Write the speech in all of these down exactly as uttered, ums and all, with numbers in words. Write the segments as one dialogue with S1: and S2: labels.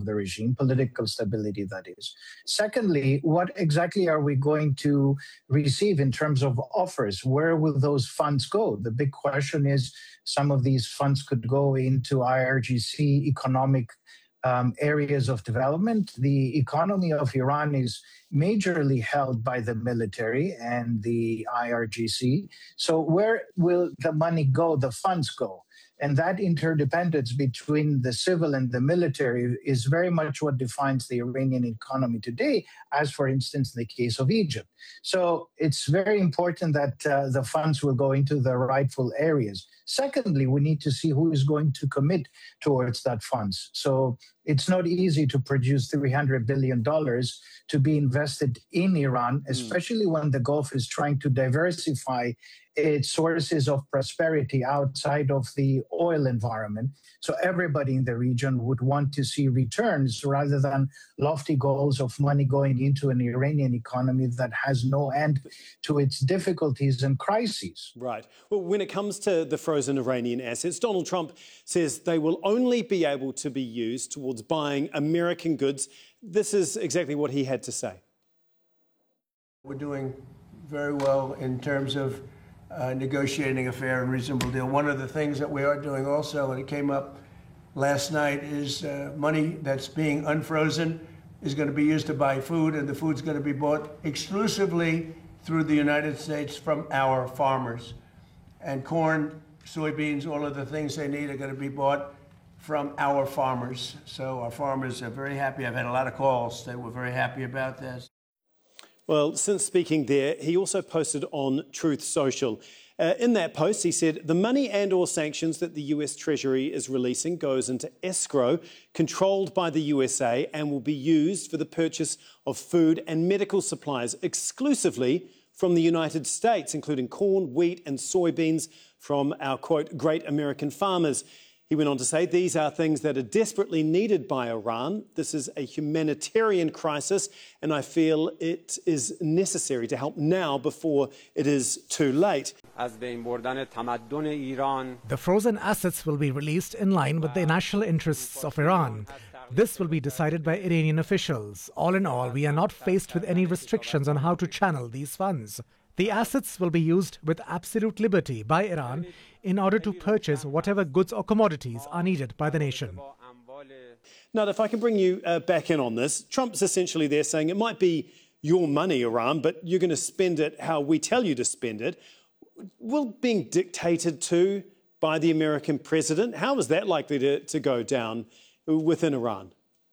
S1: of the regime, political stability, that is. Secondly, what exactly are we going to receive in terms of offers? Where will those funds go? The big question is some of these funds could go into I R G C economic Um, areas of development. The economy of Iran is majorly held by the military and the I R G C. So where will the money go, the funds go? And that interdependence between the civil and the military is very much what defines the Iranian economy today, as, for instance, the case of Egypt. So it's very important that uh, the funds will go into the rightful areas. Secondly, we need to see who is going to commit towards that funds. So it's not easy to produce three hundred billion dollars to be invested in Iran, especially mm. when the Gulf is trying to diversify its sources of prosperity outside of the oil environment. So everybody in the region would want to see returns rather than lofty goals of money going into an Iranian economy that has no end to its difficulties and crises.
S2: Right. Well, when it comes to the frozen Iranian assets, Donald Trump says they will only be able to be used towards buying American goods. This is exactly what he had to say.
S3: We're doing very well in terms of Uh, negotiating a fair and reasonable deal. One of the things that we are doing also, and it came up last night, is uh, money that's being unfrozen is going to be used to buy food, and the food's going to be bought exclusively through the United States from our farmers. And corn, soybeans, all of the things they need are going to be bought from our farmers. So our farmers are very happy. I've had a lot of calls. They were very happy about this.
S2: Well, since speaking there, he also posted on Truth Social. Uh, in that post, he said, the money and or sanctions that the U S Treasury is releasing goes into escrow controlled by the U S A and will be used for the purchase of food and medical supplies exclusively from the United States, including corn, wheat and soybeans from our, quote, great American farmers. He went on to say these are things that are desperately needed by Iran. This is a humanitarian crisis, and I feel it is necessary to help now before it is too late.
S4: The frozen assets will be released in line with the national interests of Iran. This will be decided by Iranian officials. All in all, we are not faced with any restrictions on how to channel these funds. The assets will be used with absolute liberty by Iran in order to purchase whatever goods or commodities are needed by the nation.
S2: Now, if I can bring you uh, back in on this, Trump's essentially there saying it might be your money, Iran, but you're going to spend it how we tell you to spend it. Will being dictated to by the American president, how is that likely to, to go down within Iran?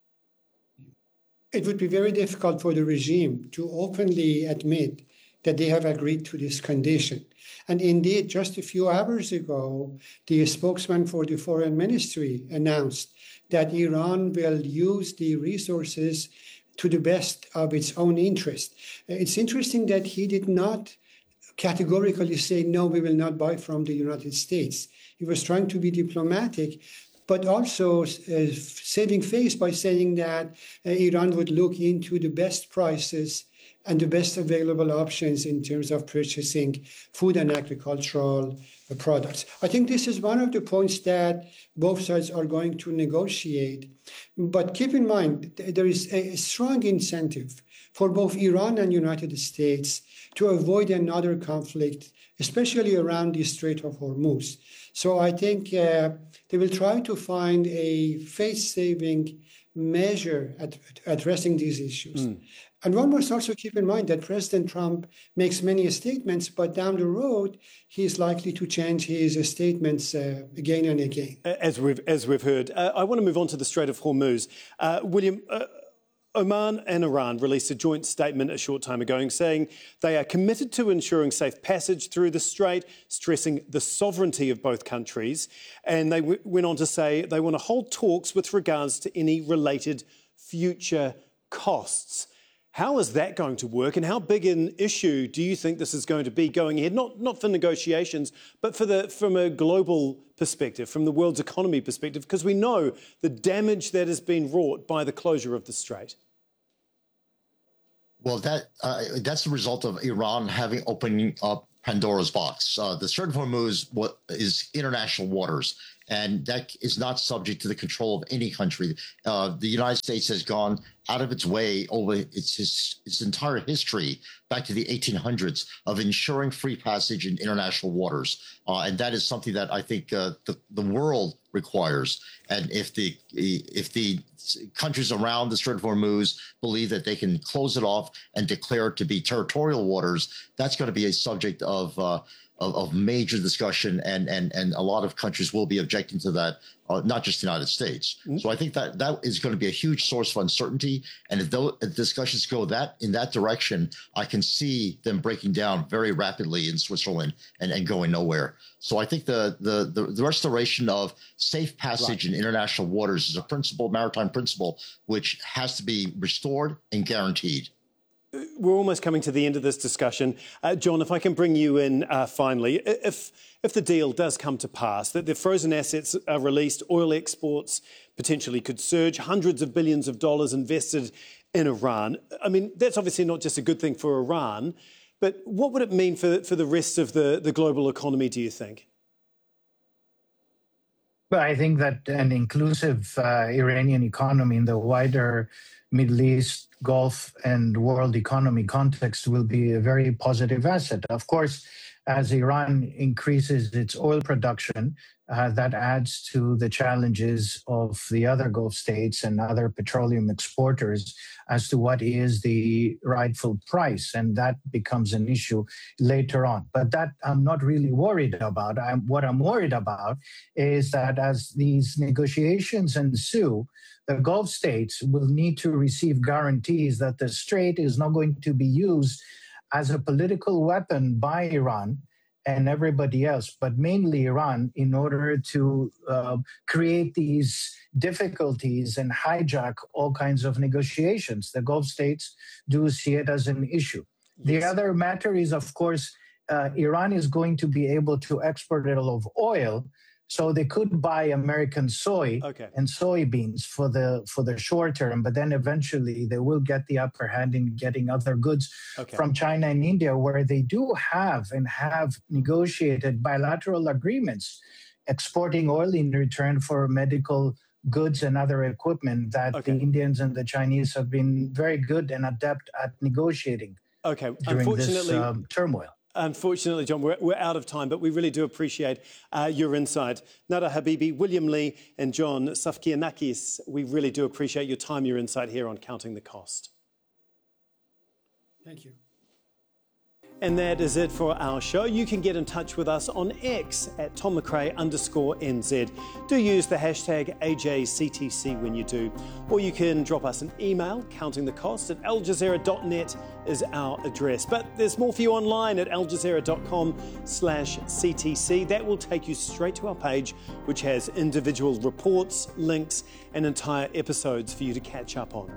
S5: It would be very difficult for the regime to openly admit that they have agreed to this condition. And indeed, just a few hours ago, the spokesman for the foreign ministry announced that Iran will use the resources to the best of its own interest. It's interesting that he did not categorically say, no, we will not buy from the United States. He was trying to be diplomatic, but also uh, saving face by saying that uh, Iran would look into the best prices and the best available options in terms of purchasing food and agricultural products. I think this is one of the points that both sides are going to negotiate. But keep in mind, there is a strong incentive for both Iran and United States to avoid another conflict, especially around the Strait of Hormuz. So I think uh, they will try to find a face-saving measure at addressing these issues. Mm. And one must also keep in mind that President Trump makes many statements, but down the road, he is likely to change his statements uh, again and again.
S2: As we've, as we've heard. Uh, I want to move on to the Strait of Hormuz. Uh, William, uh, Oman and Iran released a joint statement a short time ago saying they are committed to ensuring safe passage through the strait, stressing the sovereignty of both countries. And they w- went on to say they want to hold talks with regards to any related future costs. How is that going to work, and how big an issue do you think this is going to be going ahead? Not, not for negotiations, but for the, from a global perspective, from the world's economy perspective, because we know the damage that has been wrought by the closure of the strait.
S6: Well, that uh, that's the result of Iran having opened up Pandora's box. Uh, the Strait of Hormuz is international waters, And that is not subject to the control of any country. Uh, the United States has gone out of its way over its, its, its entire history back to the eighteen hundreds of ensuring free passage in international waters. Uh, and that is something that I think uh, the, the world requires. And if the if the countries around the Strait of Hormuz believe that they can close it off and declare it to be territorial waters, that's going to be a subject of uh, of, of major discussion, and and and a lot of countries will be objecting to that, uh, not just the United States. Mm-hmm. So I think that that is going to be a huge source of uncertainty. And if those discussions go that in that direction, I can see them breaking down very rapidly in Switzerland and, and going nowhere. So I think the the the, the restoration of safe passage right. in international waters is a principle, maritime principle, which has to be restored and guaranteed.
S2: We're almost coming to the end of this discussion. Uh, John, if I can bring you in uh, finally, if if the deal does come to pass, that the frozen assets are released, oil exports potentially could surge, hundreds of billions of dollars invested in Iran. I mean, that's obviously not just a good thing for Iran, but what would it mean for, for the rest of the, the global economy, do you think?
S1: Well, I think that an inclusive uh, Iranian economy in the wider Middle East, Gulf and world economy context will be a very positive asset. Of course, as Iran increases its oil production, uh, that adds to the challenges of the other Gulf states and other petroleum exporters as to what is the rightful price. And that becomes an issue later on. But that I'm not really worried about. I'm, what I'm worried about is that as these negotiations ensue, the Gulf states will need to receive guarantees that the Strait is not going to be used as a political weapon by Iran and everybody else, but mainly Iran, in order to uh, create these difficulties and hijack all kinds of negotiations. The Gulf states do see it as an issue. Yes. The other matter is, of course, uh, Iran is going to be able to export a lot of oil, so they could buy American soy okay. and soybeans for the for the short term, but then eventually they will get the upper hand in getting other goods okay. from China and India, where they do have and have negotiated bilateral agreements exporting oil in return for medical goods and other equipment that okay. the Indians and the Chinese have been very good and adept at negotiating
S2: okay.
S1: during this um, turmoil.
S2: Unfortunately, John, we're, we're out of time, but we really do appreciate uh, your insight. Nada Habibi, William Lee and John Safkianakis, we really do appreciate your time, your insight here on Counting the Cost.
S5: Thank you.
S2: And that is it for our show. You can get in touch with us on X at Tom McRae underscore N Z. Do use the hashtag A J C T C when you do. Or you can drop us an email, counting the cost at al jazeera dot net is our address. But there's more for you online at al jazeera dot com slash C T C. That will take you straight to our page, which has individual reports, links, and entire episodes for you to catch up on.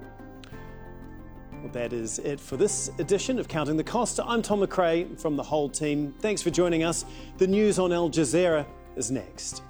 S2: Well, that is it for this edition of Counting the Cost. I'm Tom McRae from the whole team. Thanks for joining us. The news on Al Jazeera is next.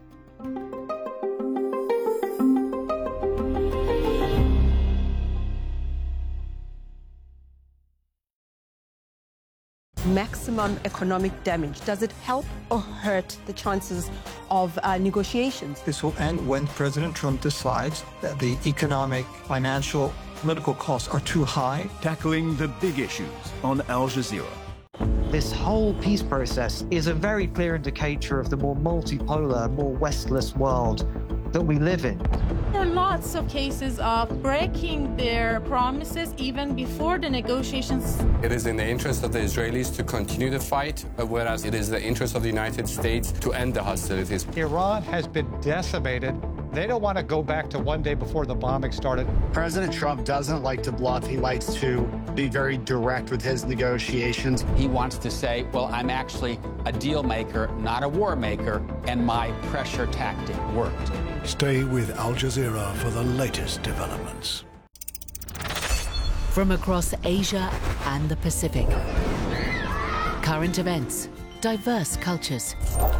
S7: Maximum economic damage? Does it help or hurt the chances of uh, negotiations?
S8: This will end when President Trump decides that the economic, financial, political costs are too high.
S9: Tackling the big issues on Al Jazeera.
S10: This whole peace process is a very clear indicator of the more multipolar, more Westless world that we live in.
S11: There are lots of cases of breaking their promises even before the negotiations.
S12: It is in the interest of the Israelis to continue the fight, whereas it is the interest of the United States to end the hostilities.
S13: Iran has been decimated. They don't want to go back to one day before the bombing started.
S14: President Trump doesn't like to bluff. He likes to be very direct with his negotiations.
S15: He wants to say, well, I'm actually a deal maker, not a war maker, and my pressure tactic worked.
S9: Stay with Al Jazeera for the latest developments.
S16: From across Asia and the Pacific, current events, diverse cultures,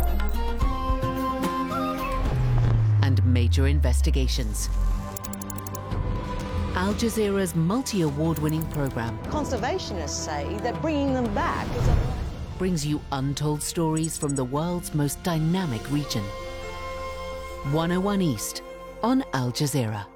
S16: and major investigations. Al Jazeera's multi-award-winning program
S17: Conservationists say that bringing them back is a...
S16: brings you untold stories from the world's most dynamic region. one oh one East on Al Jazeera.